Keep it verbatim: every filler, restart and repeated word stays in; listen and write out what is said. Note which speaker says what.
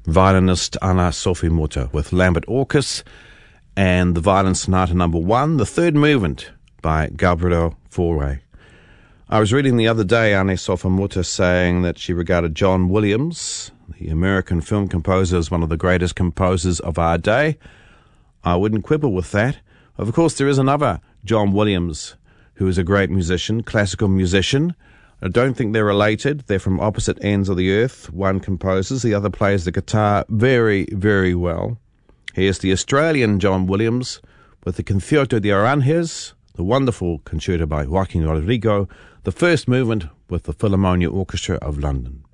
Speaker 1: violinist Anna Sophie-Mutter with Lambert Orchis and the Violin Sonata number one, the third movement by Gabriel Fauré. I was reading the other day Anna Sophie-Mutter saying that she regarded John Williams, the American film composer, as one of the greatest composers of our day. I wouldn't quibble with that. Of course, there is another John Williams who is a great musician, classical musician. I don't think they're related. They're from opposite ends of the earth. One composes, the other plays the guitar very, very well. Here's the Australian John Williams with the Concierto de Aranjuez, the wonderful concerto by Joaquin Rodrigo, the first movement with the Philharmonia Orchestra of London.